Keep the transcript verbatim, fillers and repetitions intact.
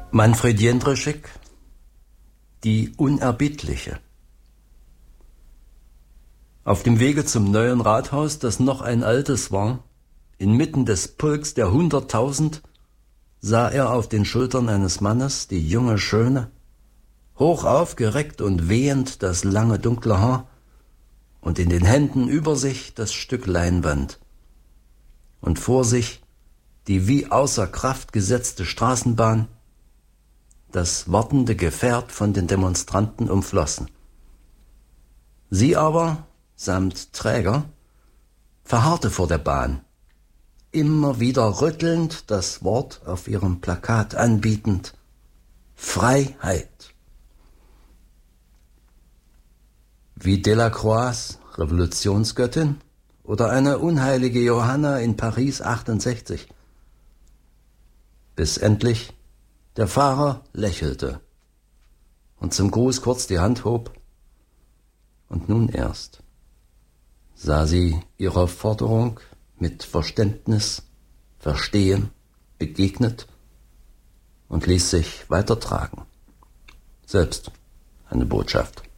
Manfred Jendrschek, die Unerbittliche. Auf dem Wege zum neuen Rathaus, das noch ein altes war, inmitten des Pulks der Hunderttausend, sah er auf den Schultern eines Mannes die junge Schöne, hoch aufgereckt und wehend das lange dunkle Haar und in den Händen über sich das Stück Leinwand und vor sich die wie außer Kraft gesetzte Straßenbahn, das wartende Gefährt von den Demonstranten umflossen. Sie aber, samt Träger, verharrte vor der Bahn, immer wieder rüttelnd das Wort auf ihrem Plakat anbietend: Freiheit. Wie Delacroix' Revolutionsgöttin oder eine unheilige Johanna in Paris achtundsechzig. Bis endlich der Fahrer lächelte und zum Gruß kurz die Hand hob, und nun erst sah sie ihrer Forderung mit Verständnis, Verstehen begegnet und ließ sich weitertragen. Selbst eine Botschaft.